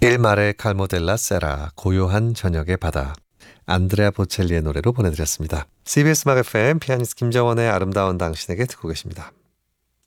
Il mare calmo della sera, 고요한 저녁의 바다. 안드레아 보첼리의 노래로 보내드렸습니다. CBS 음악 FM 피아니스트 김정원의 아름다운 당신에게 듣고 계십니다.